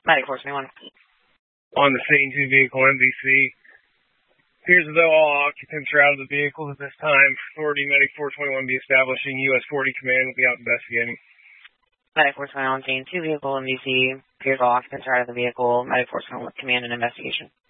Medic 421. On the scene, 2 vehicle MVC. Appears as though all occupants are out of the vehicle at this time. Authority Medic 421 be establishing US 40 command will be out investigating. Medic 421 on scene, 2 vehicle MVC. Appears all occupants are out of the vehicle. Medic 421 with command and investigation.